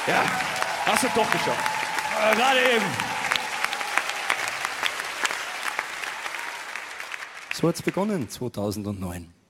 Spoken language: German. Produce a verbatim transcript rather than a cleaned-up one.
Ja, hast du doch geschafft. Äh, gerade eben. So hat es begonnen, zweitausendneun.